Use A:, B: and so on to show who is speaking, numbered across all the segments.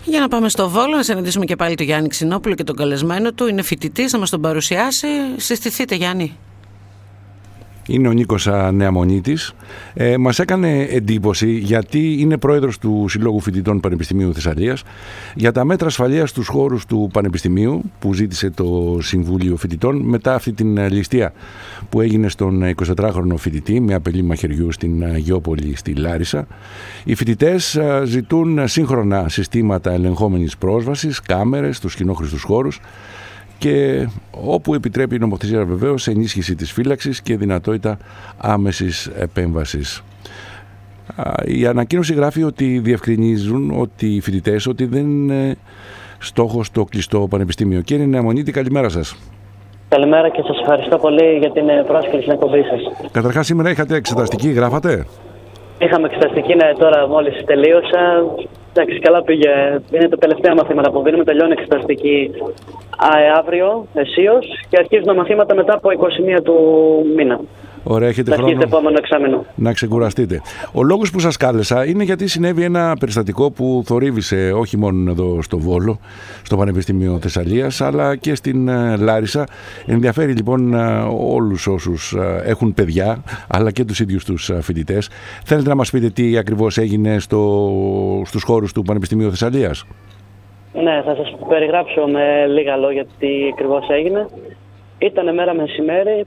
A: Για να πάμε στο Βόλο, να συναντήσουμε και πάλι τον Γιάννη Ξινόπουλο και τον καλεσμένο του. Είναι φοιτητής, να μας τον παρουσιάσει. Συστηθείτε, Γιάννη.
B: Είναι ο Νίκος Νεαμονίτης. Μας έκανε εντύπωση γιατί είναι πρόεδρος του Συλλόγου Φοιτητών Πανεπιστημίου Θεσσαλίας για τα μέτρα ασφαλείας στους χώρους του Πανεπιστημίου που ζήτησε το Συμβούλιο Φοιτητών μετά αυτή την ληστεία που έγινε στον 24χρονο φοιτητή με απειλή μαχαιριού στην Γεώπολη στη Λάρισα. Οι φοιτητές ζητούν σύγχρονα συστήματα ελεγχόμενης πρόσβασης, κάμερες στους κοινόχρηστους χώρους και όπου επιτρέπει η νομοθεσία βεβαίως ενίσχυση της φύλαξης και δυνατότητα άμεσης επέμβασης. Η ανακοίνωση γράφει ότι διευκρινίζουν ότι οι φοιτητές ότι δεν είναι στόχος το κλειστό πανεπιστήμιο. Κύριε Νεαμονίτη, καλημέρα σας.
C: Καλημέρα και σας ευχαριστώ πολύ για την πρόσκληση στην εκπομπή σας.
B: Καταρχάς, σήμερα είχατε εξεταστική, γράφατε?
C: Είχαμε εξεταστική, ναι, τώρα μόλις τελείωσα. Εντάξει, καλά πήγε. Είναι τα τελευταία μαθήματα που δίνουμε. Τελειώνει εξεταστική αύριο, αισίως, και αρχίζουν τα μαθήματα μετά από 21 του μήνα.
B: Ωραία, έχετε χρόνο
C: επόμενο εξάμηνο
B: να ξεκουραστείτε. Ο λόγος που σας κάλεσα είναι γιατί συνέβη ένα περιστατικό που θορύβησε όχι μόνο εδώ στο Βόλο, στο Πανεπιστήμιο Θεσσαλίας, αλλά και στην Λάρισα. Ενδιαφέρει λοιπόν όλους όσους έχουν παιδιά, αλλά και τους ίδιους τους φοιτητές. Θέλετε να μας πείτε τι ακριβώς έγινε στους χώρους του Πανεπιστημίου Θεσσαλίας?
C: Ναι, θα σας περιγράψω με λίγα λόγια τι ακριβώς έγινε. Ήταν μέρα μεσημέρι,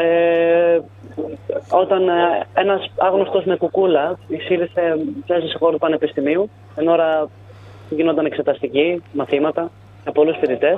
C: όταν ένας άγνωστος με κουκούλα εισήλθε σε χώρο του Πανεπιστημίου, εν ώρα που γινόταν εξεταστική, μαθήματα, από πολλούς φοιτητές.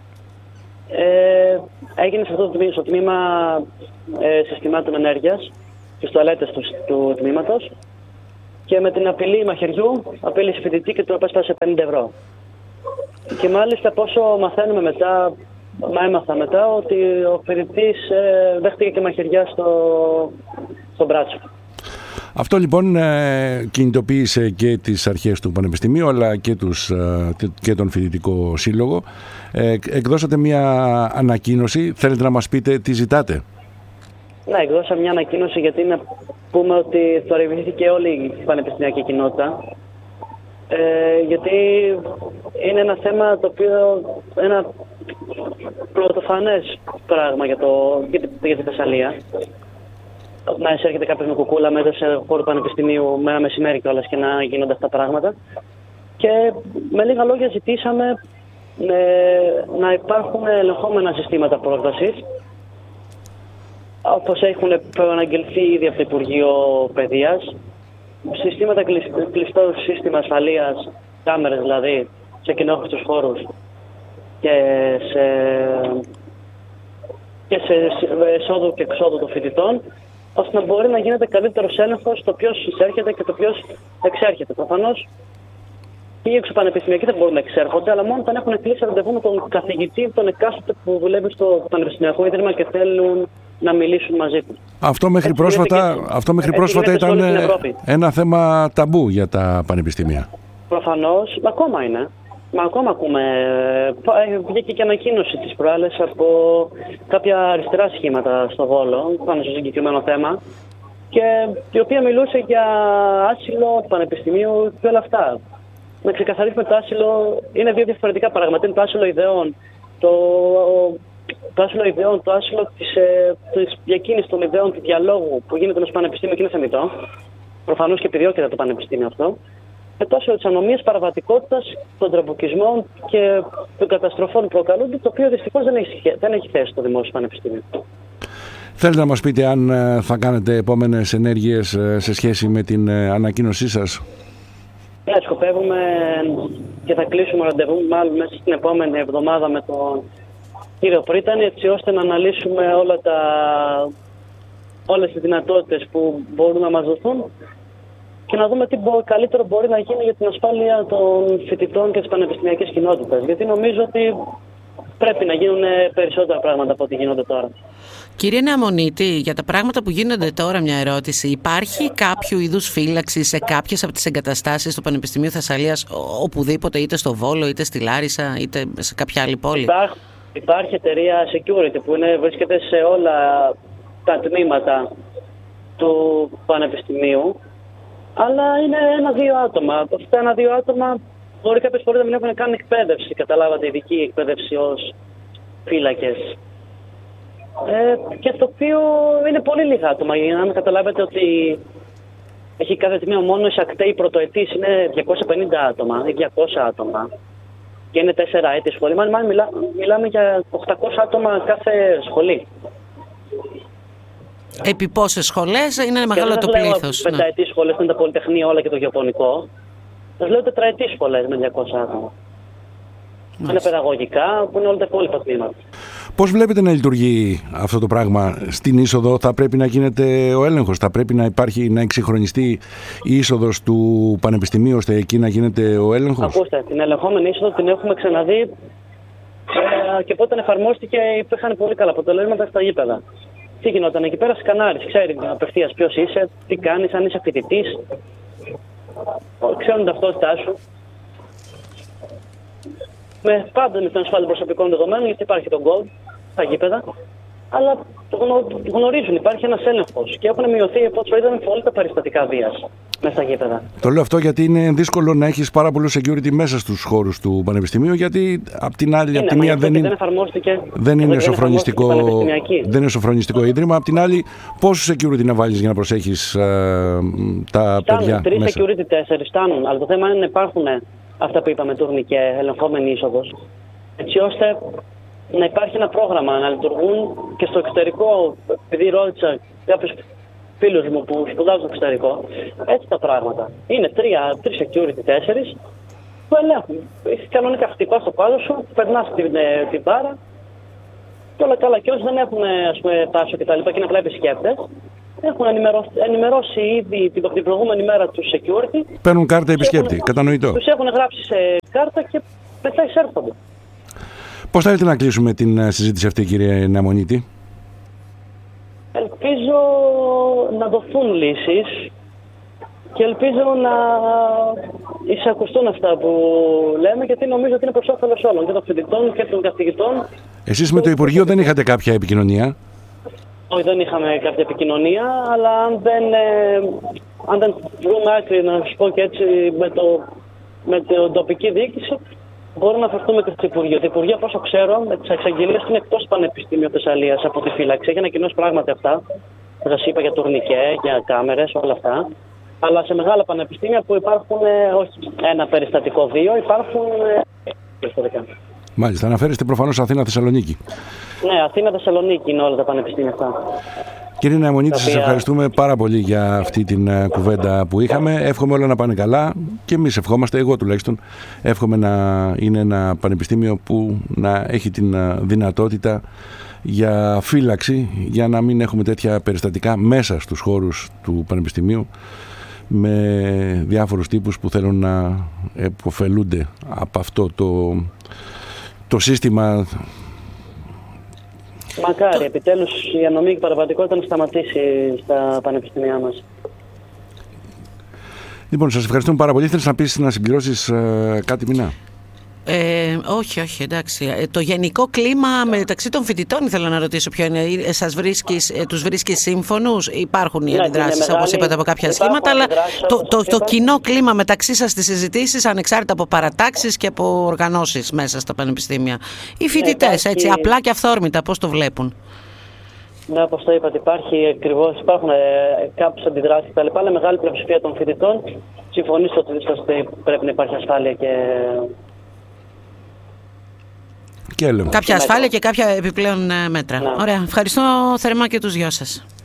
C: Έγινε σε αυτό το τμήμα συστημάτων ενέργειας, στις τουαλέτες του τμήματος, και με την απειλή μαχαιριού απείλησε φοιτητή και του απέσπασε 50 ευρώ. Και μάλιστα πόσο μαθαίνουμε μετά, έμαθα μετά ότι ο φοιτητής δέχτηκε και μαχαιριά στο μπράτσο.
B: Αυτό λοιπόν κινητοποίησε και τις αρχές του Πανεπιστημίου αλλά και τον Φοιτητικό Σύλλογο. Εκδώσατε μια ανακοίνωση. Θέλετε να μας πείτε τι ζητάτε?
C: Ναι, εκδώσαμε μια ανακοίνωση γιατί να πούμε ότι θορυβήθηκε όλη η πανεπιστημιακή κοινότητα. Γιατί είναι ένα θέμα το οποίο ένα πρωτοφανές πράγμα για τη Θεσσαλία. Να εισέρχεται κάποιος με κουκούλα μέσα σε χώρο πανεπιστημίου με ένα μεσημέρι κιόλας και να γίνονται αυτά τα πράγματα. Και με λίγα λόγια ζητήσαμε να υπάρχουν ελεγχόμενα συστήματα πρόσβασης, όπως έχουν προαναγγελθεί ήδη από το Υπουργείο Παιδείας. Συστήματα κλειστό σύστημα ασφαλείας, κάμερες δηλαδή, σε κοινόχρηστους χώρους και σε εισόδου και εξόδου των φοιτητών, ώστε να μπορεί να γίνεται καλύτερος έλεγχος στο ποιος εισέρχεται και το ποιος εξέρχεται. Προφανώς οι εξωπανεπιστημιακοί δεν μπορούν να εξέρχονται, αλλά μόνο όταν έχουν κλείσει ραντεβού με τον καθηγητή, τον εκάστοτε που δουλεύει στο Πανεπιστημιακό Ίδρυμα και θέλουν να μιλήσουν μαζί του.
B: Αυτό μέχρι πρόσφατα ήταν ένα θέμα ταμπού για τα πανεπιστήμια.
C: Προφανώς, ακόμα είναι. Μα ακόμα ακούμε. Βγήκε και ανακοίνωση της προάλλες από κάποια αριστερά σχήματα στο Βόλο πάνω στο συγκεκριμένο θέμα, και η οποία μιλούσε για άσυλο του πανεπιστημίου και όλα αυτά. Να ξεκαθαρίσουμε, το άσυλο είναι δύο διαφορετικά πράγματα. Είναι το άσυλο ιδεών, το άσυλο της διακίνησης των ιδεών, του διαλόγου που γίνεται με το πανεπιστήμιο και είναι θεμιτό. Προφανώς και επιδιώκεται το πανεπιστήμιο αυτό. Και το άσυλο της ανομίας, παραβατικότητας, των τραμποκισμών και των καταστροφών που προκαλούνται, το οποίο δυστυχώς δεν έχει θέση στο δημόσιο πανεπιστήμιο.
B: Θέλετε να μας πείτε αν θα κάνετε επόμενες ενέργειες σε σχέση με την ανακοίνωσή σας?
C: Ναι, σκοπεύουμε και θα κλείσουμε ραντεβού μάλλον μέσα στην επόμενη εβδομάδα με τον κύριο Πρίτανη, έτσι ώστε να αναλύσουμε όλες τις δυνατότητες που μπορούν να μας δοθούν και να δούμε τι καλύτερο μπορεί να γίνει για την ασφάλεια των φοιτητών και της πανεπιστημιακής κοινότητας. Γιατί νομίζω ότι πρέπει να γίνουν περισσότερα πράγματα από ό,τι γίνονται τώρα.
A: Κύριε Νεαμονίτη, για τα πράγματα που γίνονται τώρα, μια ερώτηση. Υπάρχει κάποιο είδους φύλαξη σε κάποιες από τις εγκαταστάσεις του Πανεπιστημίου Θεσσαλίας, οπουδήποτε, είτε στο Βόλο, είτε στη Λάρισα, είτε σε κάποια άλλη πόλη?
C: Υπάρχει εταιρεία security που βρίσκεται σε όλα τα τμήματα του Πανεπιστημίου, αλλά είναι 1-2 άτομα. Αυτά 1-2 άτομα μπορεί κάποιες φορές να μην έχουν καν εκπαίδευση, καταλάβατε, ειδική εκπαίδευση ως φύλακες. Και το οποίο είναι πολύ λίγα άτομα. Αν καταλάβετε ότι έχει κάθε τμήμα μόνο οι ακταίοι πρωτοετής είναι 250 άτομα ή 200 άτομα και είναι 4 έτη σχολή, μάλλον μιλάμε για 800 άτομα κάθε σχολή.
A: Επί πόσες σχολές είναι μεγάλο το πλήθος.
C: Και δεν πενταετής σχολές που είναι τα πολυτεχνία όλα και το γεωπονικό. Σας λέω τετραετής σχολές με 200 άτομα. Είναι παιδαγωγικά που είναι όλα τα υπόλοιπα τμήματα.
B: Πώς βλέπετε να λειτουργεί αυτό το πράγμα στην είσοδο? Θα πρέπει να γίνεται ο έλεγχος, θα πρέπει να εξυγχρονιστεί η είσοδος του Πανεπιστημίου ώστε εκεί να γίνεται ο έλεγχος?
C: Ακούστε, την ελεγχόμενη είσοδο την έχουμε ξαναδεί και όταν εφαρμόστηκε υπήρχαν πολύ καλά αποτελέσματα στα γήπεδα. Τι γινόταν εκεί πέρα, σκανάρεις, ξέρει απευθείας ποιος είσαι, τι κάνεις, αν είσαι φοιτητής, ξέρουν την ταυτότητά σου. Πάντα με τον ασφάλεια προσωπικών δεδομένων, γιατί υπάρχει το gold στα γήπεδα, αλλά γνωρίζουν, υπάρχει ένας έλεγχος και έχουν μειωθεί, όπως είδαμε, πολύ τα περιστατικά βίας μέσα στα γήπεδα.
B: Το λέω αυτό γιατί είναι δύσκολο να έχεις πάρα πολύ security μέσα στους χώρους του Πανεπιστημίου, γιατί απ' την άλλη, απ' τη μία δεν είναι σοφρονιστικό ίδρυμα, απ' την άλλη πόσο security να βάλεις για να προσέχεις τα παιδιά μέσα?
C: 3 security, 4 φτάνουν, αλλά το θέμα είναι να υπάρχουν αυτά που είπαμε, τουρνικέ, ελεγχόμενη είσοδος, έτσι ώστε να υπάρχει ένα πρόγραμμα, να λειτουργούν και στο εξωτερικό. Επειδή ρώτησα κάποιους φίλους μου που σπουδάζουν στο εξωτερικό, έτσι τα πράγματα. Είναι 3 security, 4 που ελέγχουν. Κανονικά χτυπάς στο πάδο σου, περνάς την μπάρα και όλα καλά. Και όσοι δεν έχουν τάσο και τα λοιπά και είναι απλά επισκέπτες, έχουν ενημερώσει ήδη την προηγούμενη μέρα του security.
B: Παίρνουν κάρτα επισκέπτη, κατανοητό.
C: Τους έχουν γράψει σε κάρτα και μετά εισέρχονται.
B: Πώς θέλετε να κλείσουμε την συζήτηση αυτή, κύριε Νεαμονίτη?
C: Ελπίζω να δοθούν λύσεις και ελπίζω να εισακουστούν αυτά που λέμε, γιατί νομίζω ότι είναι προς όφελος όλων, και των φοιτητών και των καθηγητών.
B: Εσείς με το Υπουργείο δεν είχατε κάποια επικοινωνία?
C: Όχι, δεν είχαμε κάποια επικοινωνία, αλλά αν δεν βρούμε άκρη, να σου πω και έτσι, με την τοπική διοίκηση, μπορούμε να φερθούμε και στο Υπουργείο. Το Υπουργείο, όπως ξέρω, με τις εξαγγελίες είναι εκτός Πανεπιστήμιου Θεσσαλίας από τη φύλαξη. Έχει ανακοινώσει πράγματα αυτά. Σας είπα για τουρνικέ, για κάμερες, όλα αυτά. Αλλά σε μεγάλα πανεπιστήμια που υπάρχουν, όχι ένα περιστατικό, 2, υπάρχουν περιστατικά.
B: Μάλιστα, αναφέρεστε προφανώς Αθήνα-Θεσσαλονίκη.
C: Ναι, Αθήνα-Θεσσαλονίκη είναι όλα τα πανεπιστήμια αυτά.
B: Κύριε Νεαμονίτη, σας ευχαριστούμε πάρα πολύ για αυτή την κουβέντα που είχαμε. Εύχομαι όλα να πάνε καλά και εμείς ευχόμαστε, εγώ τουλάχιστον, εύχομαι να είναι ένα πανεπιστήμιο που να έχει την δυνατότητα για φύλαξη, για να μην έχουμε τέτοια περιστατικά μέσα στους χώρους του πανεπιστημίου με διάφορους τύπους που θέλουν να επωφελούνται από αυτό το σύστημα.
C: Μακάρι, επιτέλους η ανομή και η παραβατικότητα να σταματήσει στα πανεπιστήμια μας.
B: Λοιπόν, σας ευχαριστούμε πάρα πολύ. Θέλεις να συμπληρώσεις κάτι, Μινά?
A: Όχι, εντάξει. Το γενικό κλίμα μεταξύ των φοιτητών ήθελα να ρωτήσω ποιο είναι. Τους βρίσκεις σύμφωνους? Υπάρχουν οι αντιδράσεις, όπως είπατε, από κάποια σχήματα, αλλά το κοινό κλίμα μεταξύ σας στις συζητήσεις, ανεξάρτητα από παρατάξεις και από οργανώσεις μέσα στα πανεπιστήμια. Οι φοιτητές, έτσι, απλά και αυθόρμητα, πώς το βλέπουν?
C: Ναι, όπως το είπατε, υπάρχουν κάποιες αντιδράσεις κτλ. Αλλά μεγάλη πλειοψηφία των φοιτητών συμφωνεί στο ότι πρέπει να υπάρχει ασφάλεια και
A: κάποια ασφάλεια και κάποια επιπλέον μέτρα.
C: Ναι.
A: Ωραία. Ευχαριστώ θερμά και τους δυο σας.